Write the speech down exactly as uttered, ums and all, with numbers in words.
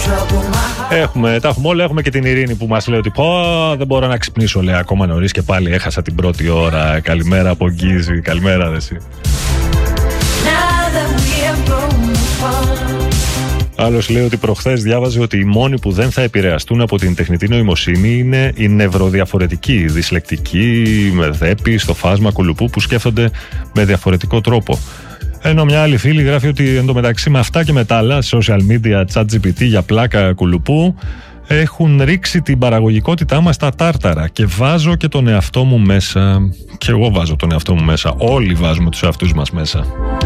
Έχουμε, τα έχουμε όλα, έχουμε και την Ειρήνη που μας λέει ότι πω, δεν μπορώ να ξυπνήσω, λέει, ακόμα νωρίς και πάλι έχασα την πρώτη ώρα. Καλημέρα από Γκίζη, καλημέρα δε εσύ. Άλλος λέει ότι προχθές διάβαζε ότι οι μόνοι που δεν θα επηρεαστούν από την τεχνητή νοημοσύνη είναι οι νευροδιαφορετικοί, δυσλεκτικοί, με δέπη, στο φάσμα κουλουπού, που σκέφτονται με διαφορετικό τρόπο. Ενώ μια άλλη φίλη γράφει ότι εντωμεταξύ με αυτά και με τα άλλα, social media, ChatGPT για πλάκα κουλουπού, έχουν ρίξει την παραγωγικότητά μας στα τάρταρα και βάζω και τον εαυτό μου μέσα. Και εγώ βάζω τον εαυτό μου μέσα. Όλοι βάζουμε τους εαυτούς μας μέσα.